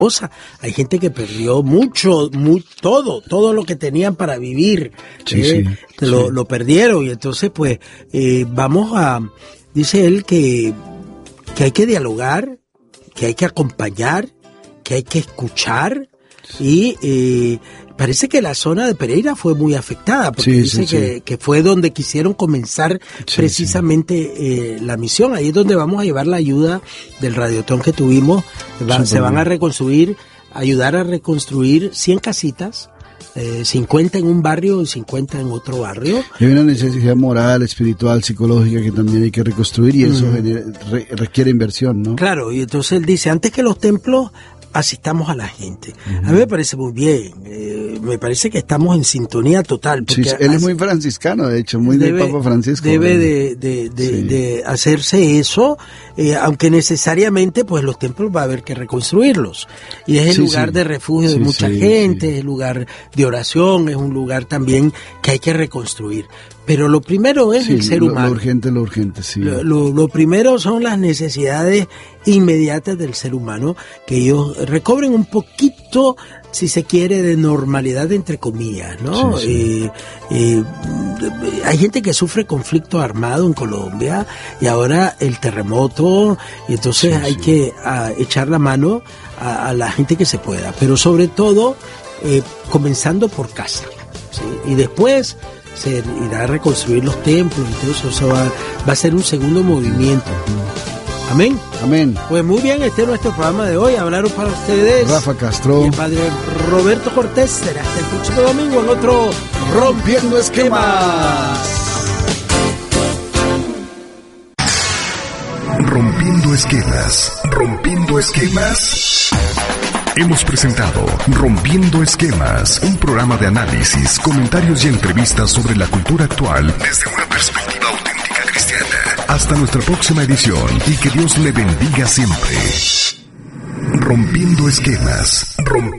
Hay gente que perdió todo lo que tenían para vivir. Lo perdieron. Y entonces, pues, dice él que hay que dialogar, que hay que acompañar, que hay que escuchar. Y parece que la zona de Pereira fue muy afectada, porque dice que fue donde quisieron comenzar precisamente la misión. Ahí es donde vamos a llevar la ayuda del radiotón que tuvimos. Se van a ayudar a reconstruir 100 casitas, 50 en un barrio y 50 en otro barrio. Hay una necesidad moral, espiritual, psicológica que también hay que reconstruir, y eso requiere inversión, ¿no? Claro, y entonces él dice, antes que los templos, asistamos a la gente. A mí me parece muy bien, me parece que estamos en sintonía total. Porque él es muy franciscano, de hecho, muy del Papa Francisco. Debe de hacerse eso, aunque necesariamente pues los templos va a haber que reconstruirlos. Y es el lugar de refugio de mucha gente, es el lugar de oración, es un lugar también que hay que reconstruir. Pero lo primero es el ser humano. Lo urgente, sí. Lo primero son las necesidades inmediatas del ser humano, que ellos recobren un poquito, si se quiere, de normalidad, entre comillas, ¿no? Hay gente que sufre conflicto armado en Colombia, y ahora el terremoto, y entonces hay que echar la mano a la gente que se pueda, pero sobre todo comenzando por casa, ¿sí? Y después se irá a reconstruir los templos, y todo eso va a ser un segundo movimiento. Amén. Amén. Pues muy bien, este es nuestro programa de hoy. Hablaron para ustedes Rafa Castro y el padre Roberto Cortés. Será hasta el próximo domingo en otro Rompiendo Esquemas. Rompiendo Esquemas. Rompiendo Esquemas. Hemos presentado Rompiendo Esquemas, un programa de análisis, comentarios y entrevistas sobre la cultura actual desde una perspectiva auténtica cristiana. Hasta nuestra próxima edición, y que Dios le bendiga siempre. Rompiendo Esquemas.